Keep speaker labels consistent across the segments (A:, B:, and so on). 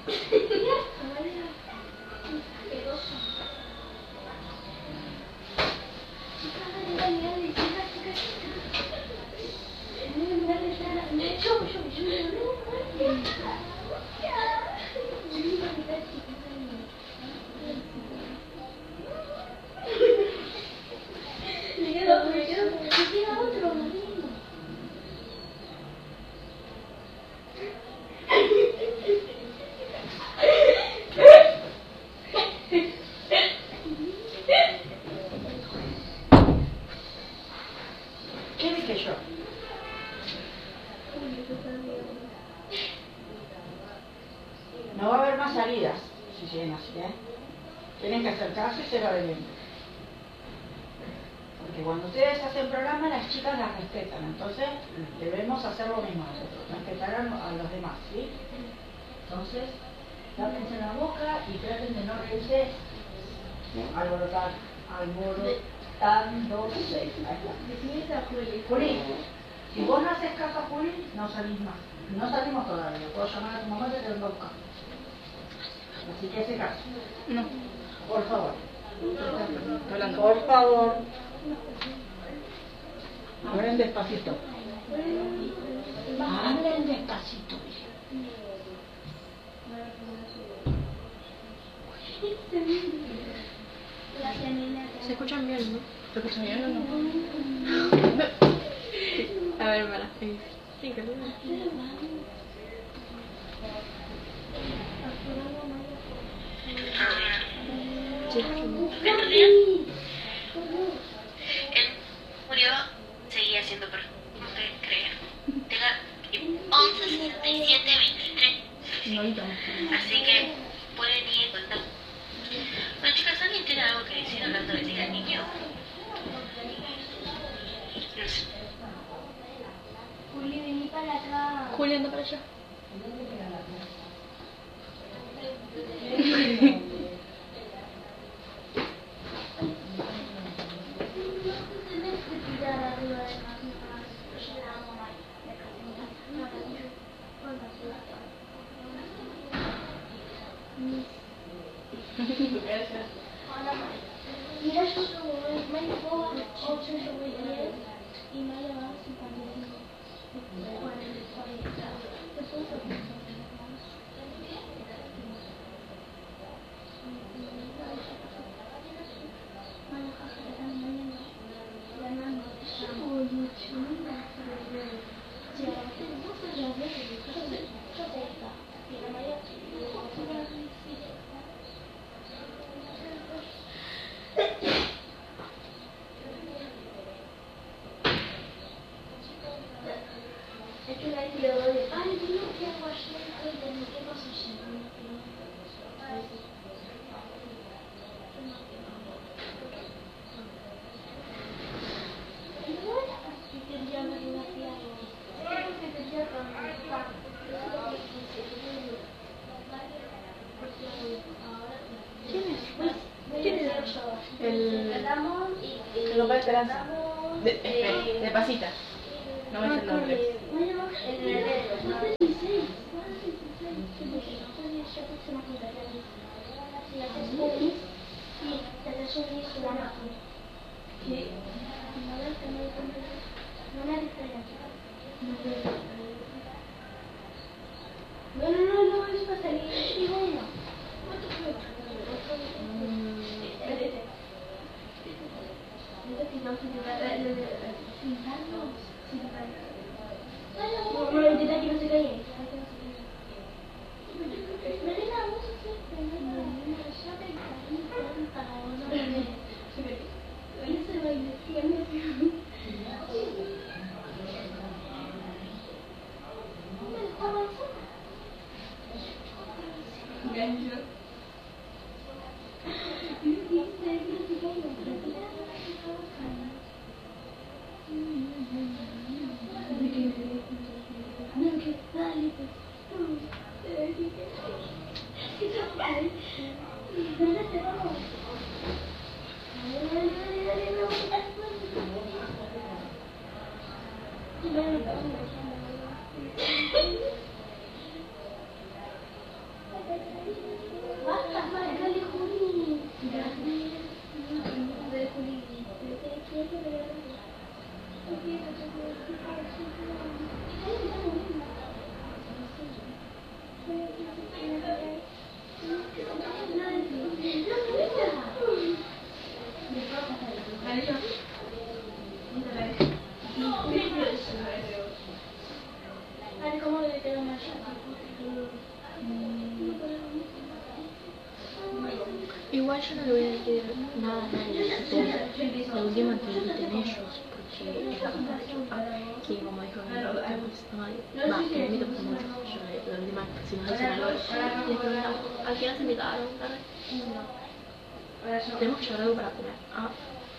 A: ¿Qué dije yo? No va a haber más salidas si siguen así, ¿eh? Tienen que hacer caso y ser obedientes. Porque cuando ustedes hacen programa, las chicas las respetan. Entonces, debemos hacer lo mismo nosotros, respetar a los demás, ¿sí? Entonces, tápense la boca y traten de no reírse alborotándose. Juli, si vos no haces caso a Juli, no salís más. No salimos todavía. Puedo llamar a tu mamá y te vengo a buscar. Así que hace caso.
B: No.
A: Por favor.
B: Hablando.
A: Por favor. Hablen despacito. Hablen despacito.
B: ¿Se escuchan bien, no? ¿Se escuchan bien o no? A ver, para. Sí, que
C: Buenos días. Él murió, seguía siendo perfecto, como ustedes creen. Tenga 116723. Así que pueden ir en contacto. Bueno, chicas, ¿alguien tiene algo que decir hablando de ese niño? No sé.
D: Juli, vení para acá.
B: Juli, anda para allá.
D: Mira, yo soy Mariposa, 8 yo voy 10 y Maya va 55.
B: El papá de Esperanza. De Pasita. No me sé el nombre.
D: No, es para salir. Y bueno, no, intenta que no se calle.
B: Igual yo no le voy a decir nada a nadie, la última que editen ellos, porque es la verdad que como dijo mi novio, va, que me invito por mucho, yo la última, si nos dicen algo, y después ¿a quién nos invitaron? Tenemos que llevar algo para comer. Ah.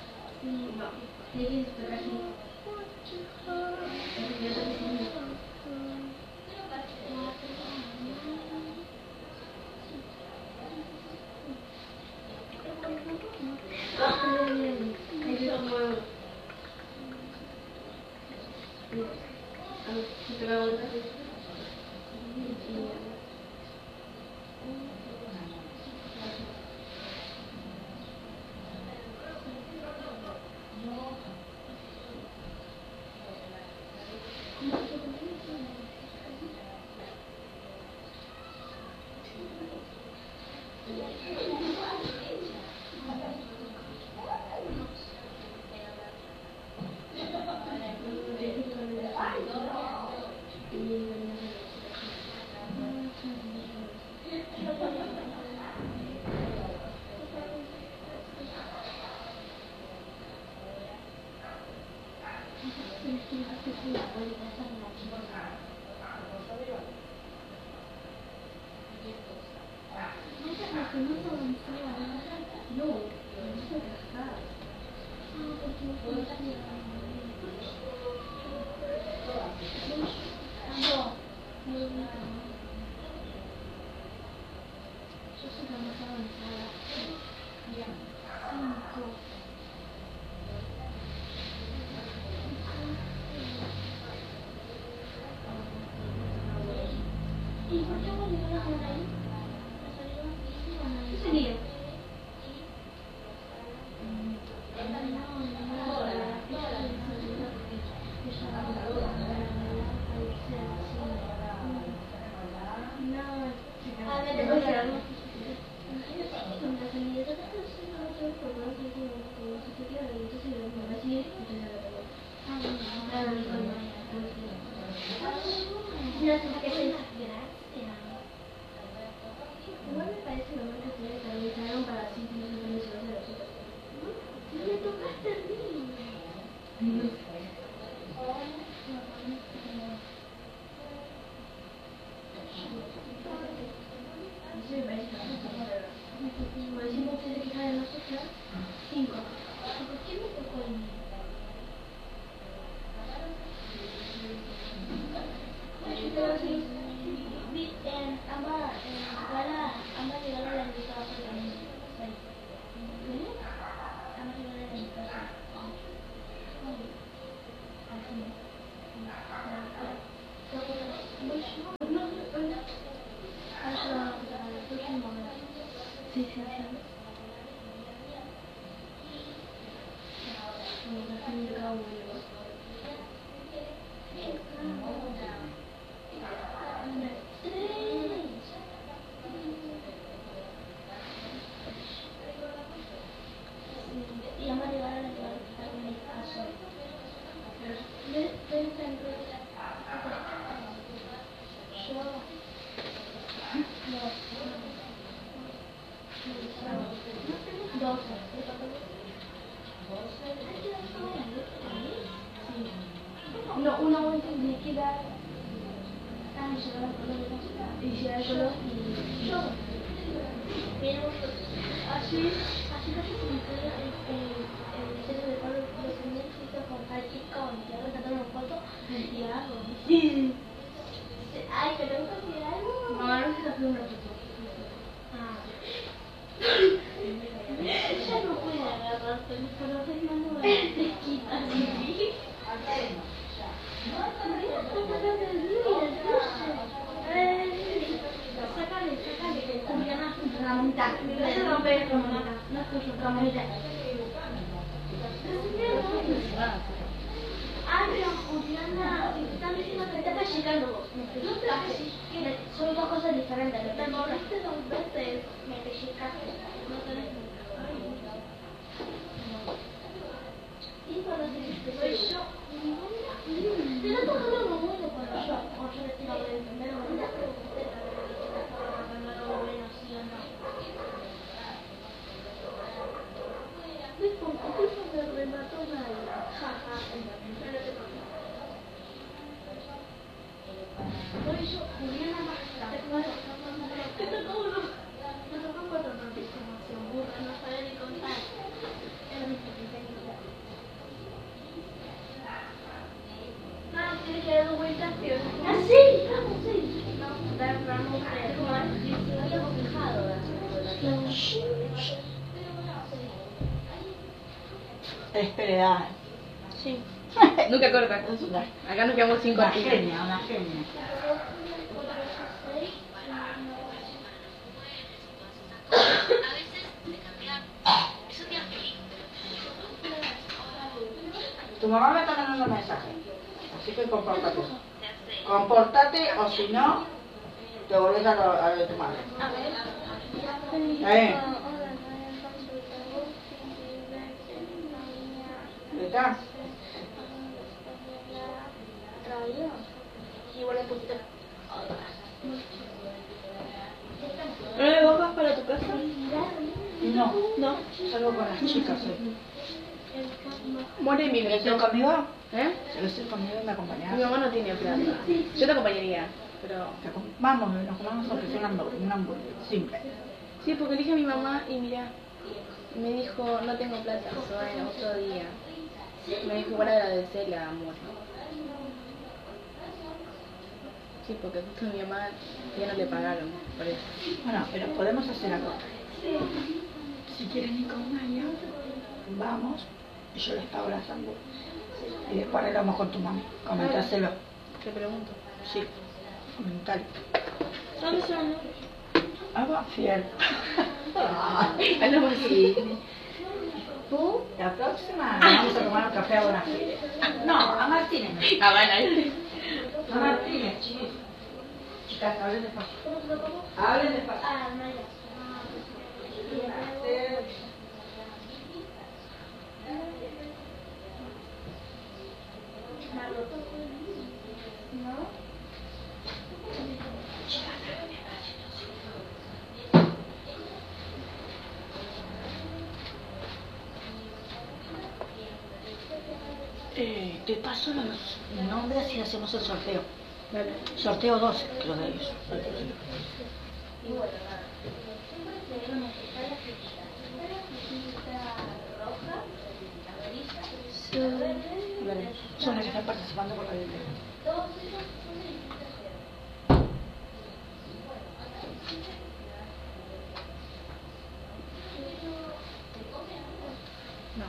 D: Son dos cosas diferentes. Te moriste 2 veces, me pellizcaste. No tenés. Y cuando se dice, soy yo. Te lo toco lo bueno cuando yo. O yo le tiro el primero, ¿verdad? Pero bueno, sí o no.
A: Espera.
B: Sí. Nunca corta. Acá nos quedamos sin
A: Una
B: cortina.
A: genia, una genia.
C: A veces de cambiar. Es un día feliz.
A: Tu mamá me está mandando un mensaje. Así que compórtate.
C: Se hace.
A: Compórtate o si no, te volvés a lo de tu madre. ¿Estás?
D: Igual un poquito.
B: ¿No le bajas para tu casa?
A: No,
B: No.
A: salgo con las chicas hoy.
B: Muere mi
A: ¿Quieres ir
B: vecino.
A: conmigo?
B: ¿Eh?
A: ¿Quieres ir conmigo y me acompañás?
B: Mi mamá no tiene plata. Yo te acompañaría, pero...
A: Vamos, nos comamos aunque sea un hamburguesa, simple.
B: Sí, porque le dije a mi mamá y mira, me dijo, no tengo plata, bueno, otro día. Me dijo, igual agradecerle a amor. Sí, porque justo a mi mamá ya no le pagaron por eso.
A: Bueno, pero podemos hacer algo. Si quieren ir con Maya, vamos y yo les pago las hamburguesas. Y después arreglamos con tu mami. Comentáselo.
B: Te pregunto.
A: Sí, comentalo.
B: ¿Dónde son?
A: Agua fiel.
B: Algo así.
A: Tú, la próxima, vamos a tomar un café a Bonafide. No, a Martínez.
B: Ah, bueno, ahí.
A: A Martínez, chicos. Chicas, hablen despacio. Hablen despacio.
D: Ah, Maya.
A: Te paso los nombres y hacemos el sorteo.
B: Dale.
A: Sorteo 12, creo de ellos.
B: Dale.
A: Son las que están participando por la biblioteca.
B: No,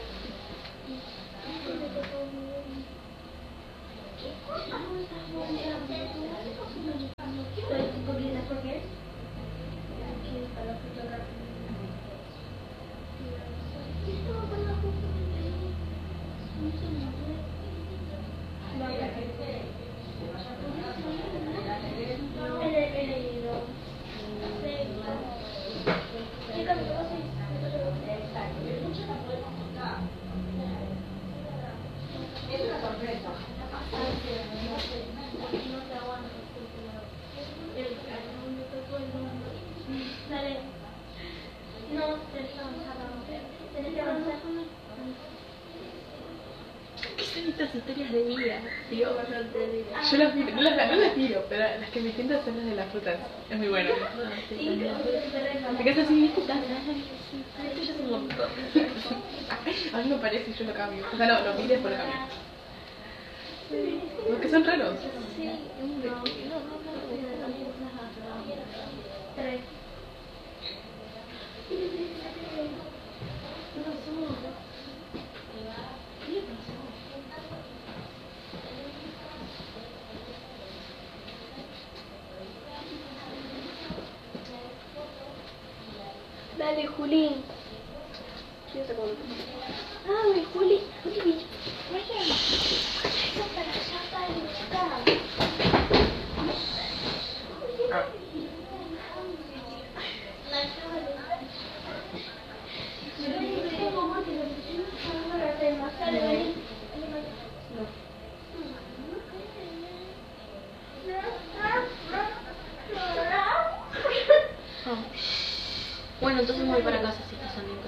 B: ¿Qué son estas historias de vida? Dios, yo las miro, no las miro, pero las que me siento son las de las frutas. Es muy bueno. Te quedas así, ¿viste? Esto ya es un montón. A mí me parece y yo lo cambio. O sea, no, lo miro y después lo cambio. Porque son raros.
D: Dale, Julín. Dale, Juli. Juli, vaya. Eso para allá, para buscar.
B: Bueno, entonces me voy para casa si estás amigos.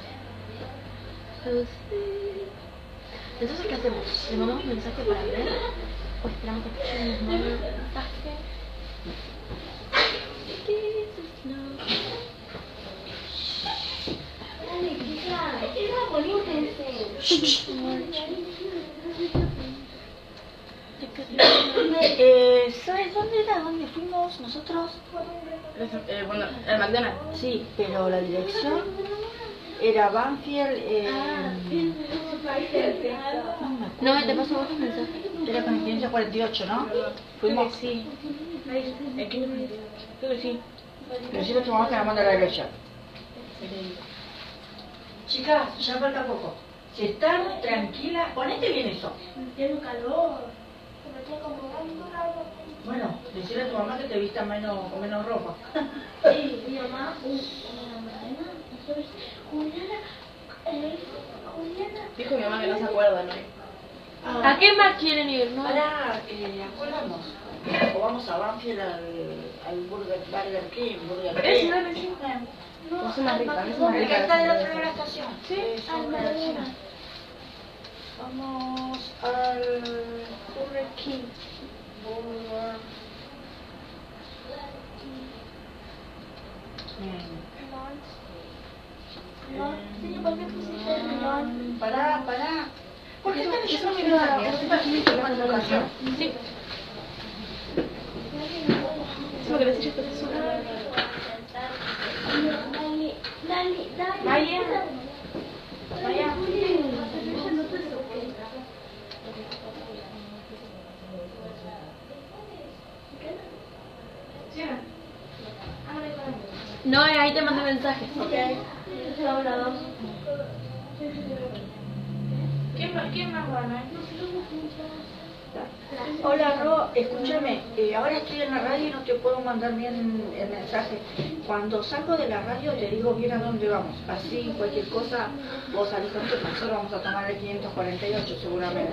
B: Entonces, ¿qué hacemos? ¿Le mandamos un mensaje para ver? ¿O esperamos que nos mande un mensaje?
D: Era bonito
A: ¿Sabes dónde era? ¿Dónde fuimos? fuimos nosotros?
B: Bueno, el McDonald's.
A: Sí, pero la dirección era Banfield.
B: No, te paso otro mensaje.
A: Era con el 548, ¿no?
B: Fuimos.
A: Fuimos.
B: Sí. Creo que sí.
A: Decirle a tu mamá que nos manda la dirección. Chicas, ya falta poco. Si están tranquilas, ponete bien eso.
D: Tiene calor. Me estoy acomodando.
A: Bueno, decirle a tu mamá que te vista menos, con menos ropa.
D: Sí, mi mamá, Juliana,
B: Dijo mi mamá que no se acuerda, ¿no? ¿A qué más quieren ir? No.
A: Ahora, acordamos. O vamos a Banfield al Burger King.
B: Es una receta.
D: No,
B: Es una rica, es
A: El
B: una
A: que
B: rica.
A: está del otro lado de la estación.
B: Sí,
A: sobre la esquina. Vamos al Burger King. Burger.
D: ¿Por qué pusiste el melón?
A: Pará. ¿Por qué están leyendo mi mensaje? Así para que me toman la ocasión.
B: Sí. Eso que decís esto es
D: Dale.
A: Vaya.
B: No, ahí te mando mensajes.
A: ¿Quién más van a Hola, Ro, escúchame, ahora estoy en la radio y no te puedo mandar bien el mensaje. Cuando salgo de la radio te digo bien a dónde vamos. Así, cualquier cosa, vos salís con tu nosotros vamos a tomar el 548 seguramente.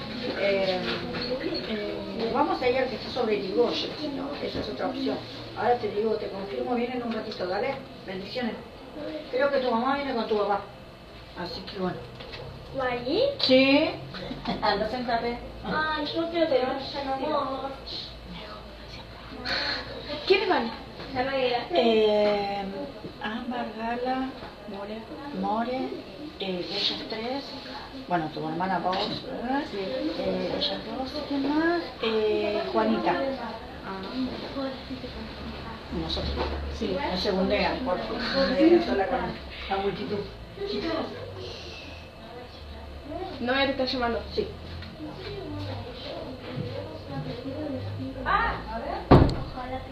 A: Vamos a ir al que está sobre Irigoyen, ¿no? Esa es otra opción. Ahora te digo, te confirmo bien en un ratito, dale. Bendiciones. Creo que tu mamá viene con tu papá. Así que bueno.
D: ¿Allí?
A: Sí. Anda, sentate.
D: Ay, yo quiero que vayan amor.
B: ¿Quiénes van?
A: Ámbar, Gala, More, ellas tres, bueno, tu hermana vos, ¿verdad? Ellas dos, ¿quién más? Juanita. Nosotros. Sí, no segundean, porque sola con la multitud. Chicas.
B: No, ya te está llamando.
A: Sí.
D: A ver. Ojalá que